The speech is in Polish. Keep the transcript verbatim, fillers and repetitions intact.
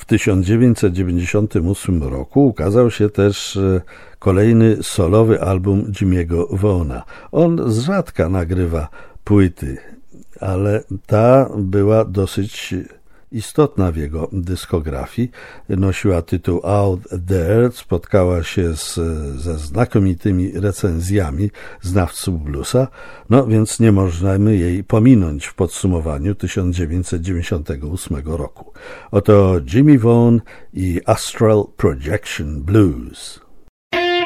W tysiąc dziewięćset dziewięćdziesiątym ósmym roku ukazał się też kolejny solowy album Jimmy'ego Vaughna. On z rzadka nagrywa płyty, ale ta była dosyć istotna w jego dyskografii. Nosiła tytuł Out There, spotkała się z, ze znakomitymi recenzjami znawców bluesa, no więc nie możemy jej pominąć w podsumowaniu tysiąc dziewięćset dziewięćdziesiątego ósmego roku. Oto Jimmy Vaughn i Astral Projection Blues.